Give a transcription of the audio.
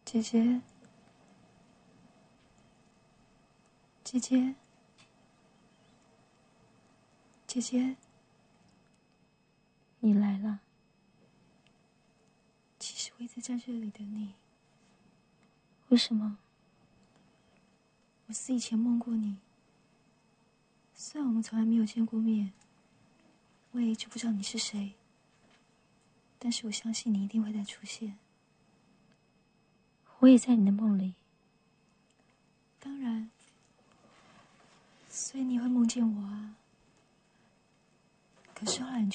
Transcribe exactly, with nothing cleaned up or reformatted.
姐姐，姐姐，姐姐， 你来了。 其实我一直在这里等你。 为什么？ 我是以前梦过你，虽然我们从来没有见过面，我也一直不知道你是谁，但是我相信你一定会再出现。 我也在你的梦里。 当然，所以你会梦见我啊。可是后来你就